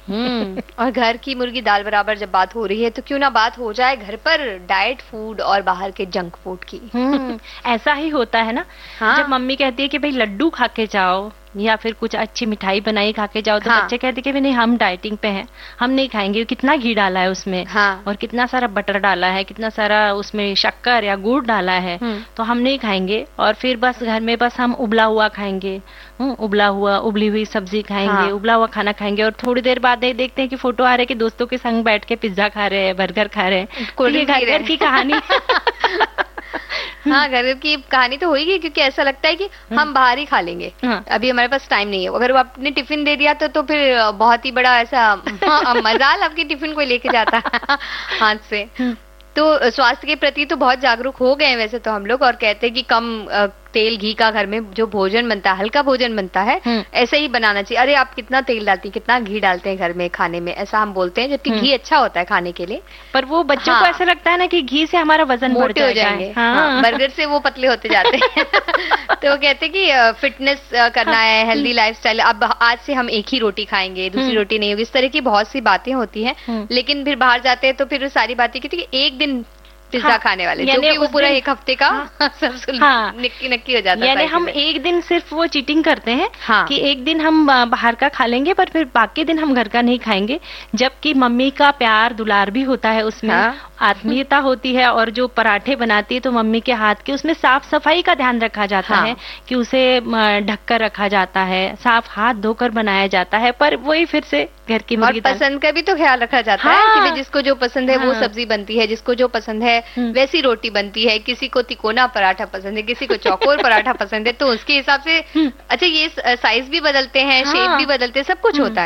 और घर की मुर्गी दाल बराबर जब बात हो रही है तो क्यों ना बात हो जाए घर पर डाइट फूड और बाहर के जंक फूड की। ऐसा ही होता है ना। हाँ। जब मम्मी कहती है कि भाई लड्डू खा के जाओ या फिर कुछ अच्छी मिठाई बनाई खा के जाओ, तो हाँ। बच्चे कहते कि नहीं, हम डाइटिंग पे हैं, हम नहीं खाएंगे। कितना घी डाला है उसमें, हाँ। और कितना सारा बटर डाला है, कितना सारा उसमें शक्कर या गुड़ डाला है, तो हम नहीं खाएंगे। और फिर बस घर में बस हम उबला हुआ खाएंगे, उबली हुई सब्जी खाएंगे, हाँ। उबला हुआ खाना खाएंगे। और थोड़ी देर बाद देखते हैं कि फोटो आ रहे हैं कि दोस्तों के संग बैठ के पिज्जा खा रहे हैं, बर्गर खा रहे हैं। तो ये घर की कहानी। हाँ, घर की कहानी तो होगी, क्योंकि ऐसा लगता है कि हम बाहर ही खा लेंगे। अभी हमारे पास टाइम नहीं है। अगर वो आपने टिफिन दे दिया तो फिर बहुत ही बड़ा ऐसा मजाल आपकी टिफिन कोई लेके जाता हाथ से। तो स्वास्थ्य के प्रति तो बहुत जागरूक हो गए हैं वैसे तो हम लोग, और कहते हैं कि कम तेल घी का घर में जो भोजन बनता है, हल्का भोजन बनता है, ऐसे ही बनाना चाहिए। अरे आप कितना तेल डालती हैं, कितना घी डालते हैं घर में खाने में, ऐसा हम बोलते हैं, जबकि घी अच्छा होता है खाने के लिए। पर वो बच्चों को ऐसा लगता है ना कि घी से हमारा वजन बढ़ मोटे हो जाएंगे। हाँ। बर्गर से वो पतले होते जाते हैं। तो वो कहते हैं कि फिटनेस करना है, हेल्दी लाइफस्टाइल, अब आज से हम एक ही रोटी खाएंगे, दूसरी रोटी नहीं होगी, इस तरह की बहुत सी बातें होती हैं। लेकिन फिर बाहर जाते हैं तो फिर सारी बातें क्योंकि एक दिन पिज्जा खाने वाले, जो कि वो पूरा एक हफ्ते का सब नक्की हो जाता है। यानी हम एक दिन सिर्फ वो चीटिंग करते हैं कि एक दिन हम बाहर का खा लेंगे, पर फिर बाकी दिन हम घर का नहीं खाएंगे। जबकि मम्मी का प्यार दुलार भी होता है उसमें, आत्मीयता होती है। और जो पराठे बनाती है तो मम्मी के हाथ के, उसमें साफ सफाई का ध्यान रखा जाता है कि उसे ढककर रखा जाता है, साफ हाथ धोकर बनाया जाता है। पर वही फिर से घर की मुर्गी दाल। पसंद का भी तो ख्याल रखा जाता है कि जिसको जो पसंद है वो सब्जी बनती है, जिसको जो पसंद है वैसी रोटी बनती है। किसी को तिकोना पराठा पसंद है, किसी को चौकोर पराठा पसंद है, तो उसके हिसाब से अच्छा ये साइज भी बदलते हैं, शेप भी बदलते हैं, सब कुछ होता है।